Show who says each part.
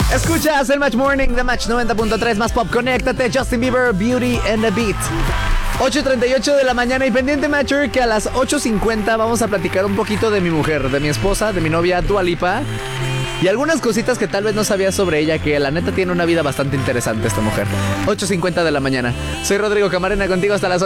Speaker 1: Escuchas el Match Morning de Match 90.3 más pop. Conéctate, Justin Bieber, Beauty and the Beat. 8:38 de la mañana y pendiente, Matcher, que a las 8:50 vamos a platicar un poquito de mi mujer, de mi esposa, de mi novia Dua Lipa. Y algunas cositas que tal vez no sabías sobre ella, que la neta tiene una vida bastante interesante esta mujer. 8:50 de la mañana. Soy Rodrigo Camarena, contigo hasta las